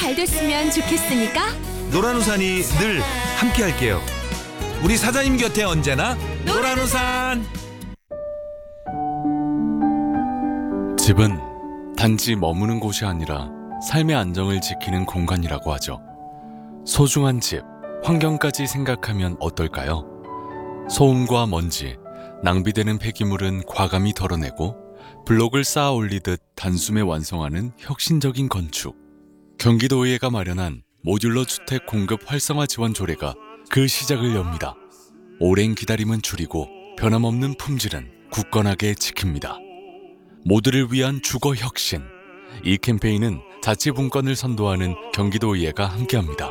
잘 됐으면 좋겠으니까 노란우산이 늘 함께할게요. 우리 사장님 곁에 언제나 노란우산. 집은 단지 머무는 곳이 아니라 삶의 안정을 지키는 공간이라고 하죠. 소중한 집, 환경까지 생각하면 어떨까요? 소음과 먼지, 낭비되는 폐기물은 과감히 덜어내고 블록을 쌓아 올리듯 단숨에 완성하는 혁신적인 건축. 경기도의회가 마련한 모듈러 주택 공급 활성화 지원 조례가 그 시작을 엽니다. 오랜 기다림은 줄이고 변함없는 품질은 굳건하게 지킵니다. 모두를 위한 주거 혁신. 이 캠페인은 자치분권을 선도하는 경기도의회가 함께합니다.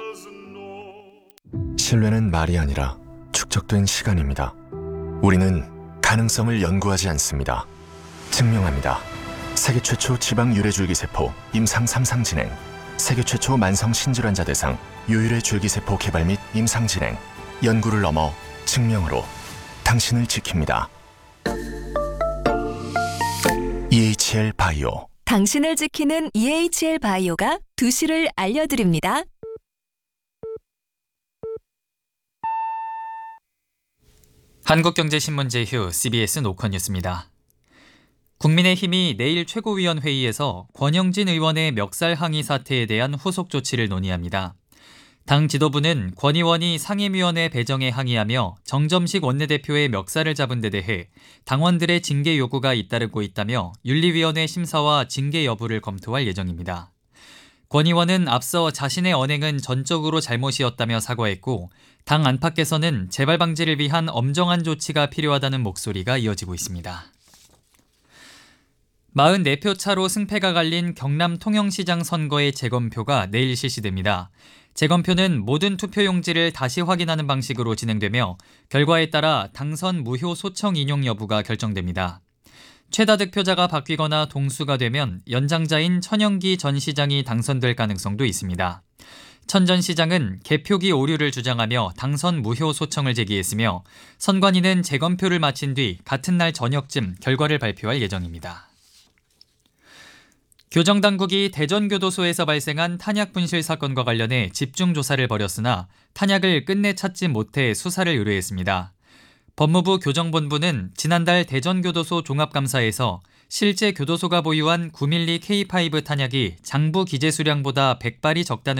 신뢰는 말이 아니라 축적된 시간입니다. 우리는 가능성을 연구하지 않습니다. 증명합니다. 세계 최초 지방 유래줄기세포 임상 3상 진행, 세계 최초 만성 신질환자 대상 유일의 줄기세포 개발 및 임상 진행, 연구를 넘어 증명으로 당신을 지킵니다. EHL 바이오. 당신을 지키는 EHL 바이오가 2시를 알려드립니다. 한국경제신문 제휴 CBS 노컷뉴스입니다. 국민의힘이 내일 최고위원회의에서 권영진 의원의 멱살 항의 사태에 대한 후속 조치를 논의합니다. 당 지도부는 권 의원이 상임위원회 배정에 항의하며 정점식 원내대표의 멱살을 잡은 데 대해 당원들의 징계 요구가 잇따르고 있다며 윤리위원회 심사와 징계 여부를 검토할 예정입니다. 권 의원은 앞서 자신의 언행은 전적으로 잘못이었다며 사과했고, 당 안팎에서는 재발 방지를 위한 엄정한 조치가 필요하다는 목소리가 이어지고 있습니다. 44표 차로 승패가 갈린 경남 통영시장 선거의 재검표가 내일 실시됩니다. 재검표는 모든 투표용지를 다시 확인하는 방식으로 진행되며 결과에 따라 당선 무효 소청 인용 여부가 결정됩니다. 최다 득표자가 바뀌거나 동수가 되면 연장자인 천영기 전 시장이 당선될 가능성도 있습니다. 천 전 시장은 개표기 오류를 주장하며 당선 무효 소청을 제기했으며 선관위는 재검표를 마친 뒤 같은 날 저녁쯤 결과를 발표할 예정입니다. 교정당국이 대전교도소에서 발생한 탄약 분실 사건과 관련해 집중 조사를 벌였으나 탄약을 끝내 찾지 못해 수사를 의뢰했습니다. 법무부 교정본부는 지난달 대전교도소 종합감사에서 실제 교도소가 보유한 9mm K5 탄약이 장부 기재 수량보다 100발이 적다는